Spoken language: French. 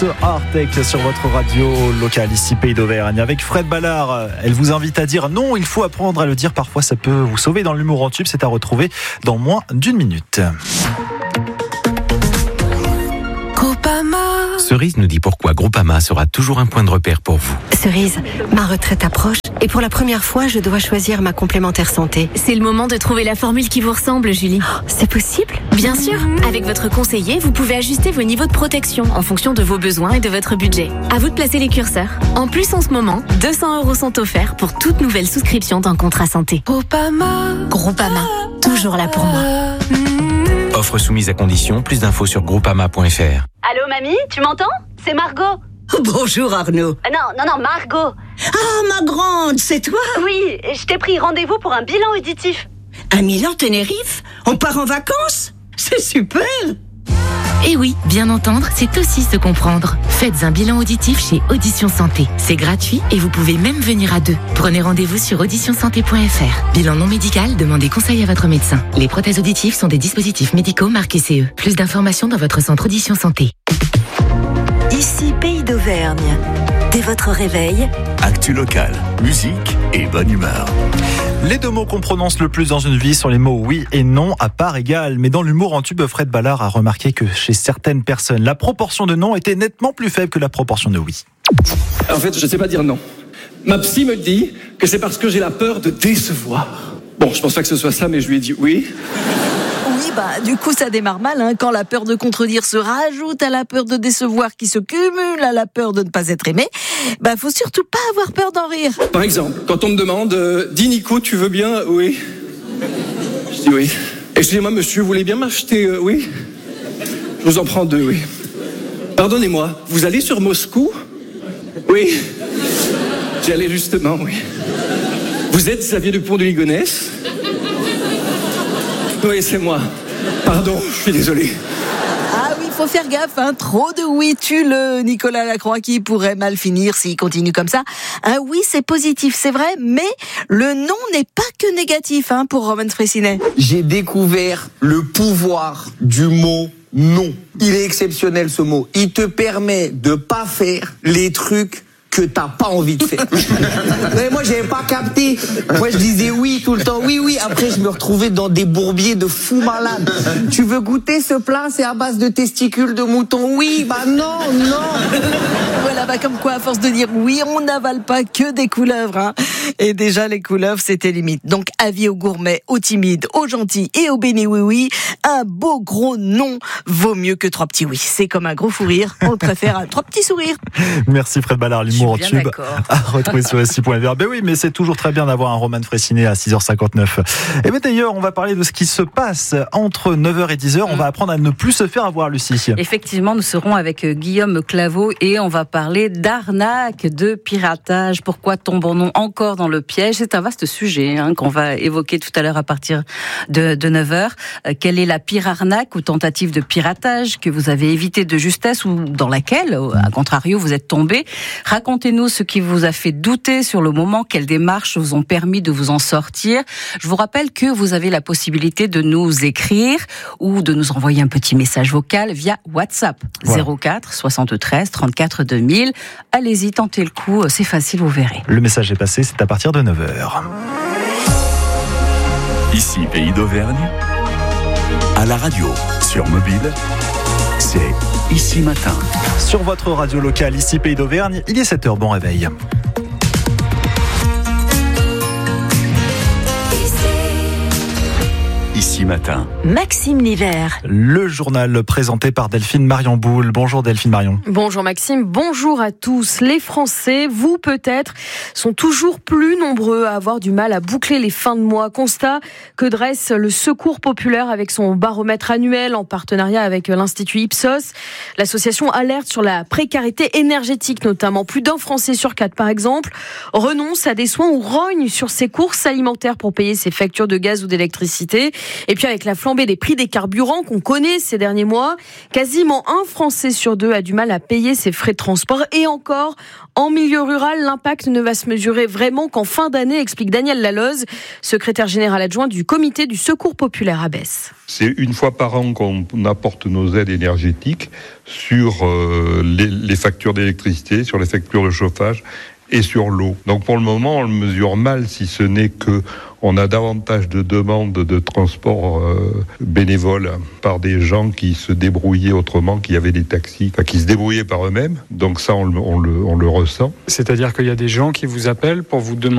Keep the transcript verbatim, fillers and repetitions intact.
Mix Artec sur votre radio locale ici Pays d'Auvergne avec Fred Ballard. Elle vous invite à dire non, il faut apprendre à le dire. Parfois ça peut vous sauver dans l'humour en tube. C'est à retrouver dans moins d'une minute. Cerise nous dit pourquoi Groupama sera toujours un point de repère pour vous. Cerise, ma retraite approche et pour la première fois, je dois choisir ma complémentaire santé. C'est le moment de trouver la formule qui vous ressemble, Julie. Oh, c'est possible ? Bien sûr. Avec votre conseiller, vous pouvez ajuster vos niveaux de protection en fonction de vos besoins et de votre budget. À vous de placer les curseurs. En plus, en ce moment, deux cents euros sont offerts pour toute nouvelle souscription d'un contrat santé. Groupama. Groupama, toujours là pour moi. Offre soumise à condition. Plus d'infos sur groupama point f r. Allô mamie, tu m'entends ? C'est Margot. Bonjour Arnaud. Euh, non, non, non, Margot. Ah, ma grande, c'est toi ? Oui, je t'ai pris rendez-vous pour un bilan auditif. À Milan, Tenerife ? On part en vacances ? C'est super ! Et oui, bien entendre, c'est aussi se comprendre. Faites un bilan auditif chez Audition Santé. C'est gratuit et vous pouvez même venir à deux. Prenez rendez-vous sur audition santé point f r. Bilan non médical, demandez conseil à votre médecin. Les prothèses auditives sont des dispositifs médicaux marqués C E. Plus d'informations dans votre centre Audition Santé. Ici Pays d'Auvergne. Dès votre réveil, actu locale, musique et bonne humeur. Les deux mots qu'on prononce le plus dans une vie sont les mots oui et non à part égale. Mais dans l'humour en tube, Fred Ballard a remarqué que chez certaines personnes, la proportion de non était nettement plus faible que la proportion de oui. En fait, je ne sais pas dire non. Ma psy me dit que c'est parce que j'ai la peur de décevoir. Bon, je pense pas que ce soit ça, mais je lui ai dit oui. Oui, bah, du coup, ça démarre mal, hein, quand la peur de contredire se rajoute à la peur de décevoir qui se cumule à la peur de ne pas être aimé. Bah, faut surtout pas avoir peur d'en rire. Par exemple, quand on me demande, euh, dis Nico, tu veux bien ? Oui. Je dis oui. Excusez-moi, monsieur, vous voulez bien m'acheter ? euh, Oui. Je vous en prends deux, oui. Pardonnez-moi, vous allez sur Moscou ? Oui. J'y allais justement, oui. Vous êtes Xavier Dupont de Ligonnès ? Oui, c'est moi. Pardon, je suis désolé. Ah oui, faut faire gaffe, hein. Trop de oui tue le Nicolas Lacroix qui pourrait mal finir s'il continue comme ça. Un oui, c'est positif, c'est vrai, mais le non n'est pas que négatif, hein, pour Roman Fressinet. J'ai découvert le pouvoir du mot non. Il est exceptionnel ce mot. Il te permet de pas faire les trucs que t'as pas envie de faire. Mais moi, j'avais pas capté. Moi, je disais oui tout le temps. Oui, oui. Après, je me retrouvais dans des bourbiers de fous malades. Tu veux goûter ce plat ? C'est à base de testicules de mouton. Oui, bah non, non. Voilà, bah comme quoi, à force de dire oui, on n'avale pas que des couleuvres, hein. Et déjà, les couleuvres, c'était limite. Donc, avis aux gourmets, aux timides, aux gentils et aux bénis oui-oui. Un beau gros non vaut mieux que trois petits oui. C'est comme un gros fou rire. On préfère un trois petits sourires. Merci Fred Ballard. En tube à retrouver sur s i point f r. Ben oui, mais c'est toujours très bien d'avoir un Roman Fressinet à six heures cinquante-neuf. Et bien d'ailleurs, on va parler de ce qui se passe entre neuf heures et dix heures. On va apprendre à ne plus se faire avoir, Lucie. Effectivement, nous serons avec Guillaume Claveau et on va parler d'arnaque, de piratage. Pourquoi tombons-nous encore dans le piège ? C'est un vaste sujet, hein, qu'on va évoquer tout à l'heure à partir de, de neuf heures. Euh, quelle est la pire arnaque ou tentative de piratage que vous avez évité de justesse ou dans laquelle, à contrario, vous êtes tombé ? Racontez-nous ce qui vous a fait douter sur le moment, quelles démarches vous ont permis de vous en sortir. Je vous rappelle que vous avez la possibilité de nous écrire ou de nous envoyer un petit message vocal via WhatsApp. Voilà. zéro quatre soixante-treize trente-quatre deux mille. Allez-y, tentez le coup, c'est facile, vous verrez. Le message est passé, c'est à partir de neuf heures. Ici Pays d'Auvergne, à la radio, sur mobile, c'est Ici Matin. Sur votre radio locale, ici Pays d'Auvergne, il est sept heures, bon réveil. Ici Matin. Maxime L'Hiver. Le journal présenté par Delphine Marion-Boule. Bonjour Delphine Marion. Bonjour Maxime, bonjour à tous. Les Français, vous peut-être, sont toujours plus nombreux à avoir du mal à boucler les fins de mois. Constat que dresse le Secours populaire avec son baromètre annuel en partenariat avec l'Institut Ipsos. L'association alerte sur la précarité énergétique notamment. Plus d'un Français sur quatre par exemple renonce à des soins ou rogne sur ses courses alimentaires pour payer ses factures de gaz ou d'électricité. Et puis avec la flambée des prix des carburants qu'on connaît ces derniers mois, quasiment un Français sur deux a du mal à payer ses frais de transport. Et encore, en milieu rural, l'impact ne va se mesurer vraiment qu'en fin d'année, explique Daniel Laloz, secrétaire général adjoint du comité du Secours populaire à Besse. C'est une fois par an qu'on apporte nos aides énergétiques sur euh, les, les factures d'électricité, sur les factures de chauffage et sur l'eau. Donc pour le moment, on le mesure mal, si ce n'est que on a davantage de demandes de transport euh, bénévoles par des gens qui se débrouillaient autrement, qui avaient des taxis, enfin, qui se débrouillaient par eux-mêmes. Donc ça, on le, on le, on le ressent. C'est-à-dire qu'il y a des gens qui vous appellent pour vous demander